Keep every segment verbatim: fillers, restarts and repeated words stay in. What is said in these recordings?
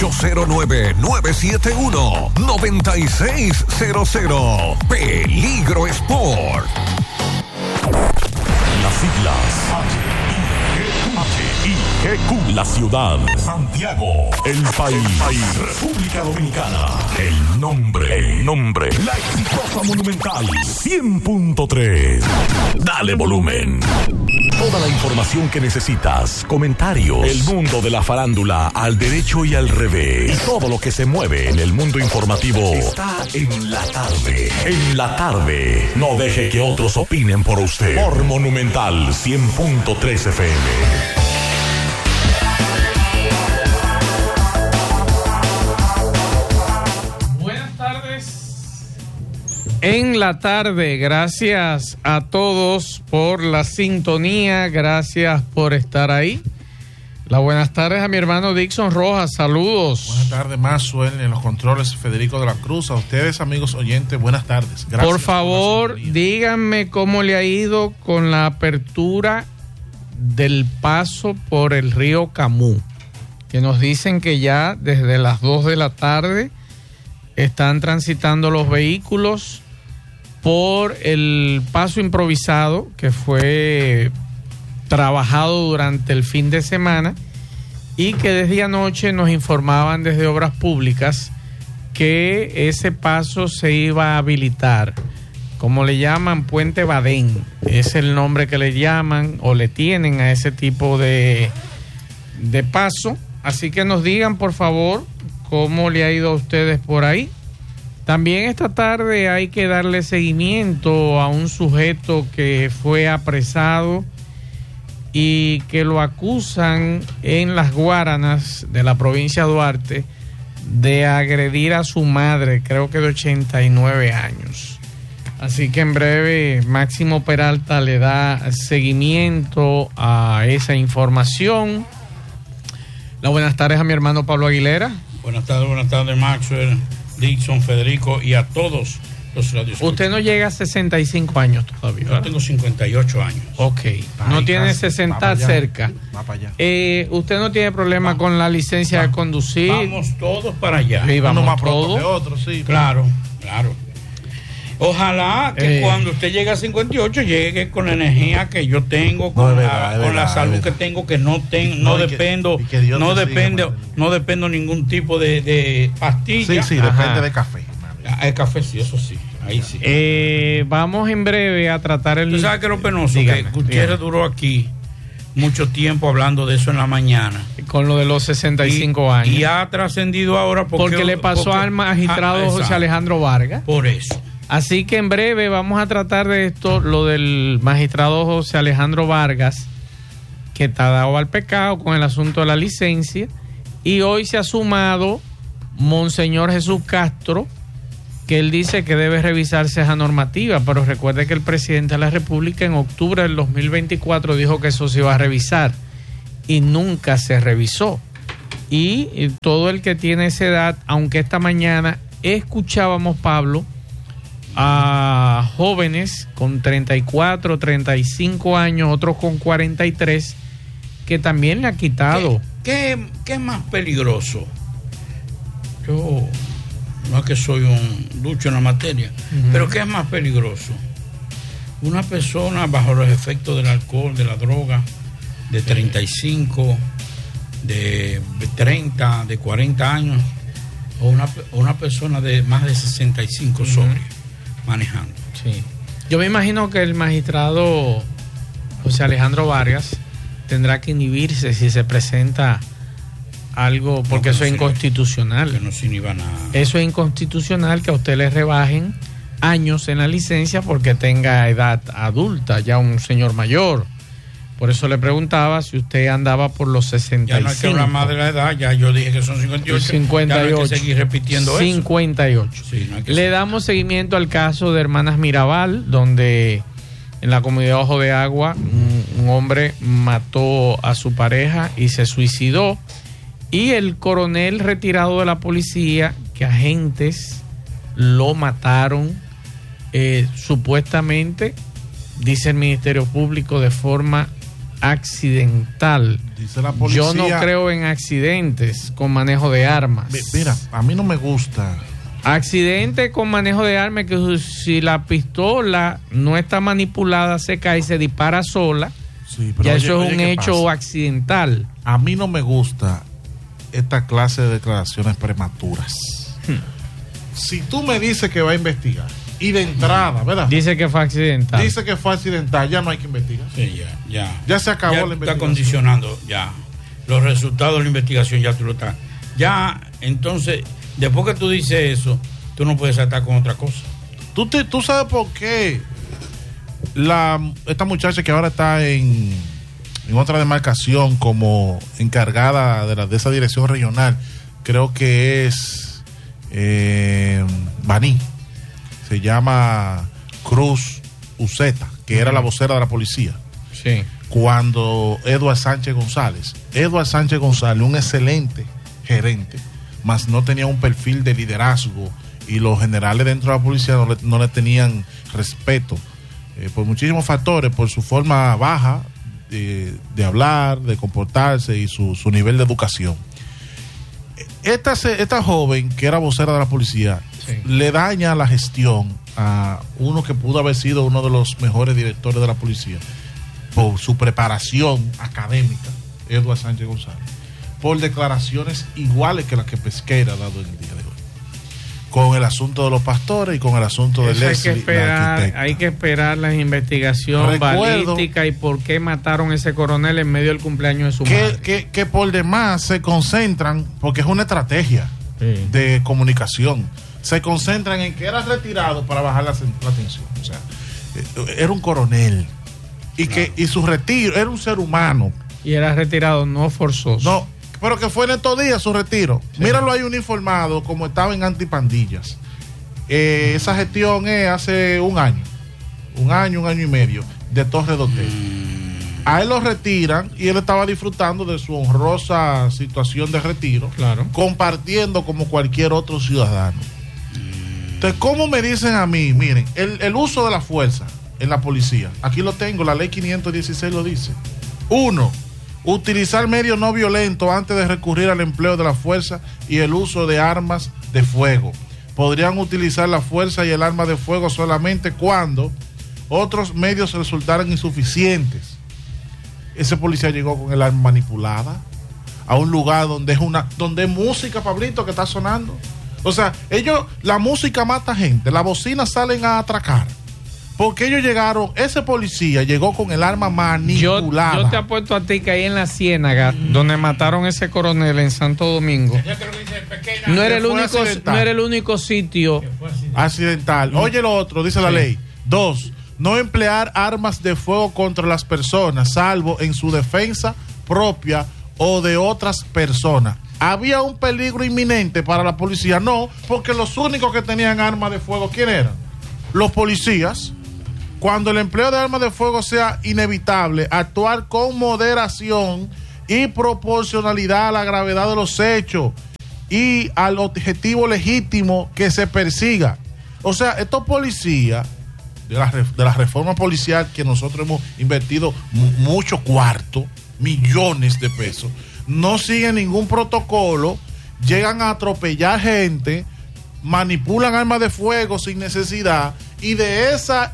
ocho cero nueve, nueve siete uno, nueve seis cero cero. Peligro Sport. Las siglas H I G Q. La ciudad Santiago. El país República Dominicana. El nombre El nombre La exitosa Monumental cien punto tres. Dale volumen. Toda la información que necesitas, comentarios, el mundo de la farándula al derecho y al revés, y todo lo que se mueve en el mundo informativo está en la tarde. En la tarde. No deje que otros opinen por usted. Por Monumental cien punto tres F M. En la tarde, gracias a todos por la sintonía, gracias por estar ahí. Las buenas tardes a mi hermano Dixon Rojas, saludos. Buenas tardes, Maxwell, en los controles Federico de la Cruz. A ustedes, amigos oyentes, buenas tardes. Gracias. Por favor, díganme cómo le ha ido con la apertura del paso por el río Camú, que nos dicen que ya desde las dos de la tarde están transitando los vehículos por el paso improvisado que fue trabajado durante el fin de semana y que desde anoche nos informaban desde Obras Públicas que ese paso se iba a habilitar, como le llaman Puente Badén, es el nombre que le llaman o le tienen a ese tipo de, de paso. Así que nos digan por favor cómo le ha ido a ustedes por ahí. También esta tarde hay que darle seguimiento a un sujeto que fue apresado y que lo acusan en Las Guaranas de la provincia de Duarte de agredir a su madre, creo que de ochenta y nueve años. Así que en breve Máximo Peralta le da seguimiento a esa información. Las buenas tardes a mi hermano Pablo Aguilera. Buenas tardes, buenas tardes, Maxwell, Dixon, Federico y a todos los radios. Usted no llega a sesenta y cinco años todavía, ¿verdad? Yo tengo cincuenta y ocho años. Ok, no Ay, tiene sesenta cerca. Va para allá. Eh, usted no tiene problema vamos, con la licencia vamos, de conducir. Vamos todos para allá. Sí, vamos Uno más todos. pronto que otro, sí. Claro, claro. Ojalá que Eh. cuando usted llegue a cincuenta y ocho llegue con la energía que yo tengo, con, No, la, verdad, con verdad, la salud verdad. que tengo, que no tengo, no, No, y que- dependo, y que Dios no te depende, siga, no dependo ningún tipo de, de pastilla. Sí, sí, Ajá. depende de café. Ah, el café sí, eso sí, ahí sí. Eh, vamos en breve a tratar el... Tú sabes que lo penoso, Dígame, que Gutiérrez dígame. duró aquí mucho tiempo hablando de eso en la mañana. Con lo de los sesenta y cinco años. Y ha trascendido ahora porque, porque le pasó porque- al magistrado Ah, José exacto. Alejandro Vargas. Por eso. Así que en breve vamos a tratar de esto, lo del magistrado José Alejandro Vargas, que está dado al pecado con el asunto de la licencia. Y hoy se ha sumado Monseñor Jesús Castro, que él dice que debe revisarse esa normativa, pero recuerde que el presidente de la República en octubre del dos mil veinticuatro dijo que eso se iba a revisar y nunca se revisó. Y, y todo el que tiene esa edad, aunque esta mañana escuchábamos, Pablo, a jóvenes con treinta y cuatro, treinta y cinco años, otros con cuarenta y tres, que también le ha quitado. ¿Qué, qué, qué es más peligroso? Yo no es que soy un ducho en la materia, uh-huh. pero ¿qué es más peligroso? Una persona bajo los efectos del alcohol, de la droga, de treinta y cinco, de treinta, de cuarenta años, o una, una persona de más de sesenta y cinco uh-huh. sobria, manejando. Sí. Yo me imagino que el magistrado José Alejandro Vargas tendrá que inhibirse si se presenta algo, porque no, eso no es inconstitucional. Que no se inhiba nada. Eso es inconstitucional, que a usted le rebajen años en la licencia porque tenga edad adulta, ya un señor mayor. Por eso le preguntaba si usted andaba por los sesenta y cinco. Ya no hay que hablar más de la edad, ya yo dije que son cincuenta y ocho. cincuenta y ocho. Ya no hay que seguir repitiendo cincuenta y ocho. Eso. Sí, no hay que le seguir. damos seguimiento al caso de Hermanas Mirabal, donde en la comunidad Ojo de Agua un, un hombre mató a su pareja y se suicidó. Y el coronel retirado de la policía, que agentes lo mataron, eh, supuestamente, dice el Ministerio Público, de forma accidental. Dice la policía. Yo no creo en accidentes con manejo de armas. Mira, a mí no me gusta. Accidente con manejo de armas, que si la pistola no está manipulada, se cae y se dispara sola. Sí, pero ya oye, eso es oye, un ¿qué hecho pasa? accidental. A mí no me gusta esta clase de declaraciones prematuras. Hmm. Si tú me dices que va a investigar y de entrada, ¿verdad? Dice que fue accidental. Dice que fue accidental, ya no hay que investigar. Sí, ya, ya. Ya se acabó ya la investigación. Está condicionando ya los resultados de la investigación, ya tú lo estás. Ya, entonces, después que tú dices eso, tú no puedes saltar con otra cosa. ¿Tú, te, tú sabes por qué la, esta muchacha que ahora está en, en otra demarcación como encargada de, la, de esa dirección regional, creo que es eh, Baní, se llama Cruz Uceta, que era la vocera de la policía? Sí. Cuando Eduard Sánchez González, Eduard Sánchez González, un excelente gerente, mas no tenía un perfil de liderazgo y los generales dentro de la policía no le, no le tenían respeto eh, por muchísimos factores, por su forma baja de, de hablar, de comportarse y su, su nivel de educación. Esta, esta joven que era vocera de la policía, sí, le daña la gestión a uno que pudo haber sido uno de los mejores directores de la policía por su preparación académica, Eduard Sánchez González, por declaraciones iguales que las que Pesqueira ha dado en el día de hoy, con el asunto de los pastores y con el asunto de Eso Leslie, hay que esperar, la arquitecta. Hay que esperar la investigación Recuerdo balística y por qué mataron a ese coronel en medio del cumpleaños de su que, madre. Que, que por demás se concentran, porque es una estrategia sí. de comunicación, se concentran en que era retirado para bajar la, la tensión. O sea, era un coronel y claro. que y su retiro era un ser humano. Y era retirado, no forzoso. No, pero que fue en estos días su retiro. Sí. Míralo ahí uniformado como estaba en Antipandillas. Eh, esa gestión es hace un año, un año, un año y medio, de Torre de Hotel. Mm. A él lo retiran y él estaba disfrutando de su honrosa situación de retiro, claro, compartiendo como cualquier otro ciudadano. Mm. Entonces, ¿cómo me dicen a mí? Miren, el, el uso de la fuerza en la policía, aquí lo tengo, la ley quinientos dieciséis lo dice. Uno, utilizar medios no violentos antes de recurrir al empleo de la fuerza y el uso de armas de fuego. Podrían utilizar la fuerza y el arma de fuego solamente cuando otros medios resultaran insuficientes. Ese policía llegó con el arma manipulada a un lugar donde es una, donde es música, Pablito, que está sonando. O sea, ellos, la música mata gente, las bocinas salen a atracar. Porque ellos llegaron, ese policía llegó con el arma manipulada. Yo, yo te apuesto a ti que ahí en la Ciénaga, mm. donde mataron ese coronel en Santo Domingo, no era el único, no era el único sitio accidental. Oye lo otro, dice sí. la ley. Dos, no emplear armas de fuego contra las personas, salvo en su defensa propia o de otras personas. ¿Había un peligro inminente para la policía? No, porque los únicos que tenían armas de fuego, ¿quién eran? Los policías. Cuando el empleo de armas de fuego sea inevitable, actuar con moderación y proporcionalidad a la gravedad de los hechos y al objetivo legítimo que se persiga. O sea, estos policías de la, de la reforma policial que nosotros hemos invertido mucho cuarto, millones de pesos, no siguen ningún protocolo, llegan a atropellar gente, manipulan armas de fuego sin necesidad, y de esa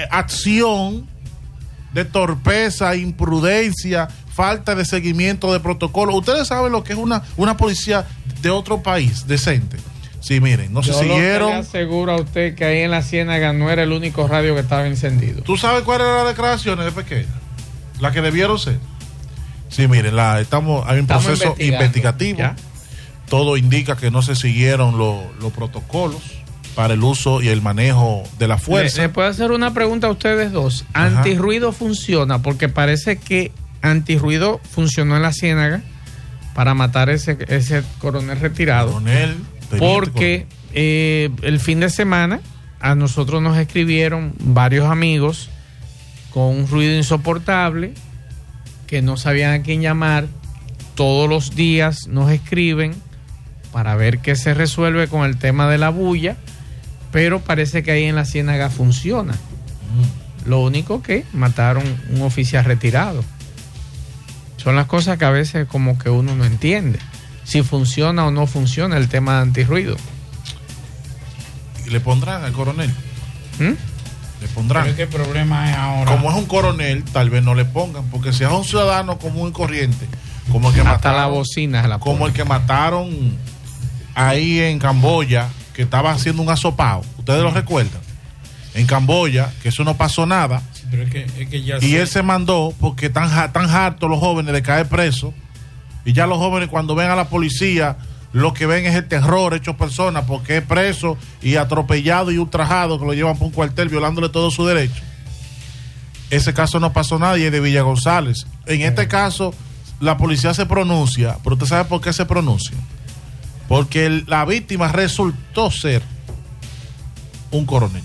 acción de torpeza, imprudencia, falta de seguimiento de protocolo, ustedes saben lo que es una, una policía de otro país decente. Sí, miren, no Yo se siguieron. Yo le aseguro a usted que ahí en la Ciénaga no era el único radio que estaba encendido. ¿Tú sabes cuáles eran las declaraciones de Pesqueira? Las que debieron ser. Sí, miren, la, estamos, hay un estamos proceso investigativo. ¿Ya? Todo indica que no se siguieron los lo protocolos para el uso y el manejo de la fuerza. ¿Le, le puedo hacer una pregunta a ustedes dos? Ajá. ¿Antirruido funciona? Porque parece que antirruido funcionó en la Ciénaga para matar ese, ese coronel retirado. Coronel, porque eh, el fin de semana a nosotros nos escribieron varios amigos con un ruido insoportable que no sabían a quién llamar. Todos los días nos escriben para ver qué se resuelve con el tema de la bulla, pero parece que ahí en la Ciénaga funciona. Mm. Lo único que mataron un oficial retirado. Son las cosas que a veces como que uno no entiende. Si funciona o no funciona el tema de antirruido. ¿Y le pondrán al coronel? ¿Mm? Le pondrán. Pero ¿qué problema es ahora? Como es un coronel, tal vez no le pongan, porque si es un ciudadano común y corriente, como el que Hasta mataron, la bocina se la como ponen. el que mataron ahí en Camboya, que estaba haciendo un asopao, ¿ustedes lo recuerdan? En Camboya, que eso no pasó nada, Sí, pero es que, es que ya y sé. él se mandó porque están ja- tan hartos los jóvenes de caer presos, y ya los jóvenes cuando ven a la policía, lo que ven es el terror hecho personas, porque es preso y atropellado y ultrajado, que lo llevan por un cuartel violándole todos sus derechos. Ese caso no pasó nada y es de Villa González. En este caso, la policía se pronuncia, pero ¿usted sabe por qué se pronuncia? Porque el- la víctima resultó ser un coronel.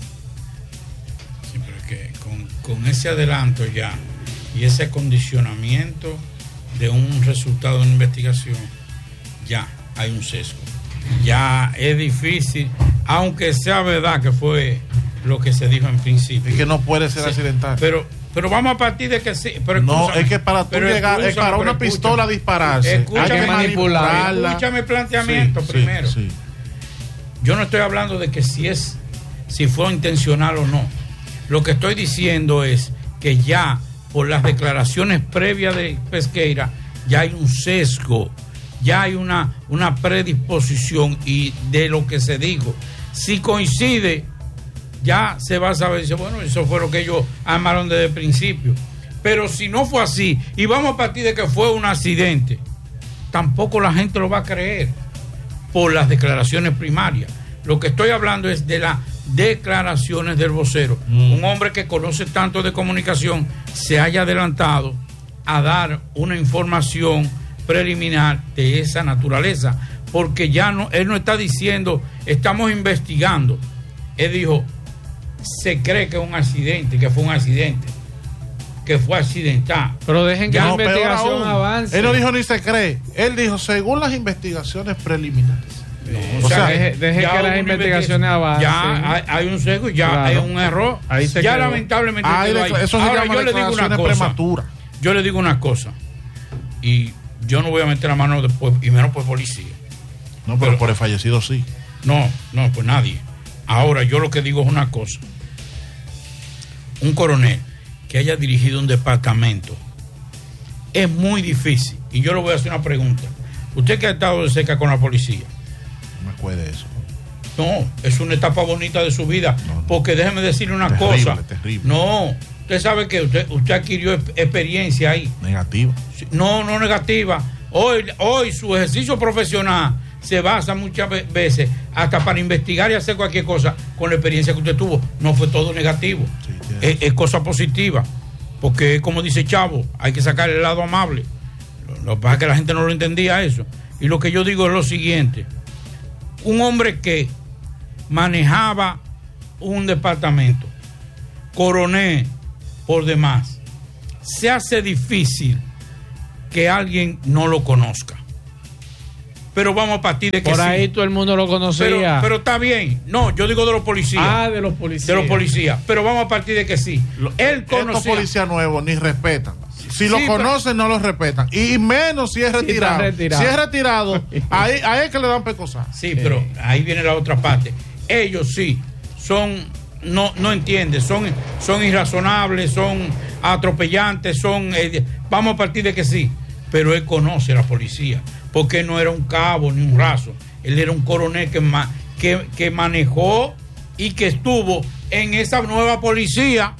Sí, pero es que con, con ese adelanto ya y ese acondicionamiento de un resultado de una investigación, ya hay un sesgo. Ya es difícil, aunque sea verdad que fue lo que se dijo en principio. Es que no puede ser Sí, accidental. Pero, pero vamos a partir de que sí. Pero No, escúchame, es que para tú pero llegar, es escúchame, para una pero pistola escúchame. dispararse, Escúchame, hay que manipularla. Escúchame el planteamiento Sí, sí, primero. sí. Yo no estoy hablando de que si es, si fue intencional o no. Lo que estoy diciendo es que ya por las declaraciones previas de Pesqueira ya hay un sesgo, ya hay una, una predisposición y de lo que se dijo. Si coincide, ya se va a saber, dice, bueno, eso fue lo que ellos armaron desde el principio. Pero si no fue así, y vamos a partir de que fue un accidente, tampoco la gente lo va a creer por las declaraciones primarias. Lo que estoy hablando es de las declaraciones del vocero. Mm. Un hombre que conoce tanto de comunicación se haya adelantado a dar una información preliminar de esa naturaleza, porque ya no, él no está diciendo estamos investigando. Él dijo se cree que es un accidente, que fue un accidente, que fue accidental. Pero dejen que Ya, la no, investigación avance. Él no dijo ni se cree, él dijo según las investigaciones preliminares. No, o sea, deje, deje que las investigaciones avancen. Ya hay, hay un sesgo, ya Claro. hay un error. Ahí se ya quedó. lamentablemente Ay, quedó ahí. eso se Ahora llama yo le digo una declaraciones cosa. prematuras. Yo le digo una cosa. Y yo no voy a meter la mano después, y menos por policía. No, pero, Pero- por el fallecido sí. No, no, pues nadie. Ahora yo lo que digo es una cosa. Un coronel que haya dirigido un departamento es muy difícil. Y yo le voy a hacer una pregunta. Usted que ha estado de cerca con la policía. No me acuerde eso. No, es una etapa bonita de su vida. No, no. Porque déjeme decirle una Terrible, cosa. terrible. No, usted sabe que usted, usted adquirió ex- experiencia ahí. Negativa. No, no negativa. Hoy, hoy su ejercicio profesional se basa muchas ve- veces hasta para investigar y hacer cualquier cosa con la experiencia que usted tuvo. No fue todo negativo. Sí, tiene es, es cosa positiva. Porque como dice Chavo, hay que sacar el lado amable. Lo, lo que pasa es que la gente no lo entendía eso. Y lo que yo digo es lo siguiente. Un hombre que manejaba un departamento, coronel por demás, se hace difícil que alguien no lo conozca. Pero vamos a partir de que Por sí. ahí todo el mundo lo conocía. Pero, pero está bien. No, yo digo de los policías. ah, de los policías. de los policías. Pero vamos a partir de que sí. Lo- Él Estos conocía. policías nuevos ni respetan. Si Sí, lo pero- conocen, no lo respetan. Y menos si es está retirado. retirado. Si es retirado, ahí, ahí es que le dan pecosas. Sí, pero ahí viene la otra parte. Ellos sí son, no, no entienden, son, son irrazonables, son atropellantes, son. eh, vamos a partir de que sí. Pero él conoce a la policía, porque él no era un cabo ni un raso. Él era un coronel que, ma- que, que manejó y que estuvo en esa nueva policía.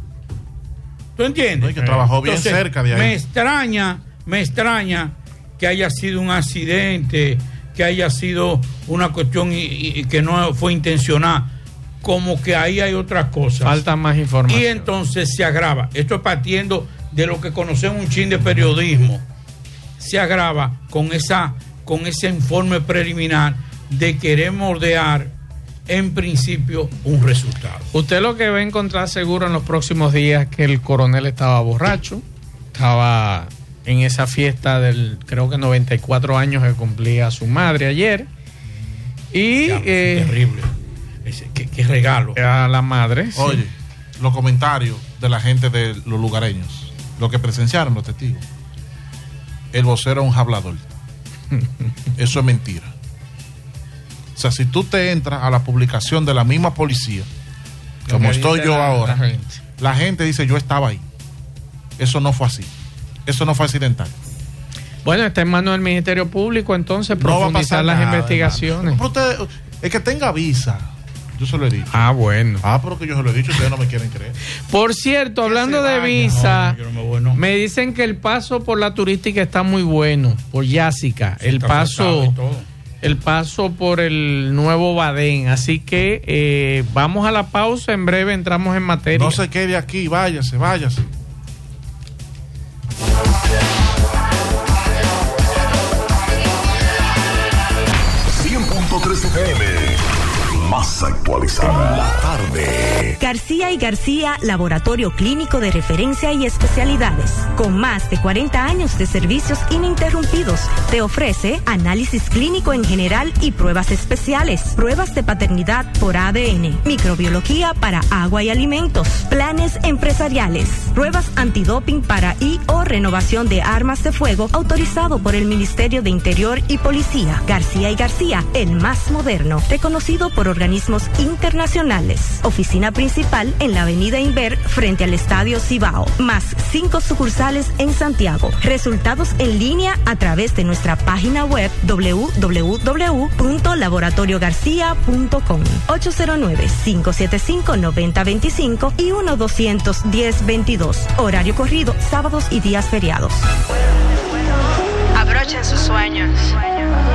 ¿Tú entiendes? No, y que trabajó bien Entonces, cerca de ahí. Me extraña, me extraña que haya sido un accidente, que haya sido una cuestión y, y que no fue intencional. Como que ahí hay otras cosas. Falta más información. Y entonces se agrava. Esto es partiendo de lo que conocemos un chin de periodismo. Se agrava con esa, con ese informe preliminar de querer moldear en principio un resultado. Usted lo que va a encontrar seguro en los próximos días que el coronel estaba borracho, estaba en esa fiesta del, creo que noventa y cuatro años que cumplía su madre ayer, y Ya, eh, terrible. Ese, qué, qué regalo. a la madre. sí. Oye, los comentarios de la gente de los lugareños, lo que presenciaron los testigos. el vocero es un hablador. Eso es mentira. O sea, si tú te entras a la publicación de la misma policía, como estoy yo la, ahora, la gente. la gente dice yo estaba ahí. Eso no fue así. Eso no fue accidental. Bueno, está en manos del Ministerio Público, entonces, No va a profundizar pasar las nada, investigaciones. hermano. Pero usted, el que tenga visa, yo se lo he dicho. Ah, bueno. Ah, pero que yo se lo he dicho, ustedes no me quieren creer. Por cierto, hablando se de vaya. visa, No, yo no me voy, no. me dicen que el paso por la turística está muy bueno, por Yásica. El Está paso, afectado y todo. el paso por el nuevo Badén. Así que eh, vamos a la pausa, en breve entramos en materia. No se quede aquí, váyase, váyase. cien punto tres F M, más actualizada. En la tarde. García y García, laboratorio clínico de referencia y especialidades. Con más de cuarenta años de servicios ininterrumpidos, te ofrece análisis clínico en general y pruebas especiales, pruebas de paternidad por A D N, microbiología para agua y alimentos, planes empresariales, pruebas antidoping para y o renovación de armas de fuego autorizado por el Ministerio de Interior y Policía. García y García, el más moderno, reconocido por organismos internacionales. Oficina principal en la avenida Inver frente al Estadio Cibao, más cinco sucursales en Santiago. Resultados en línea a través de nuestra página web doble u doble u doble u punto laboratorio garcía punto com, ocho cero nueve, cinco siete cinco, nueve cero dos cinco y uno dos uno cero, veintidós. Horario corrido, sábados y días feriados. Abrochen sus sueños.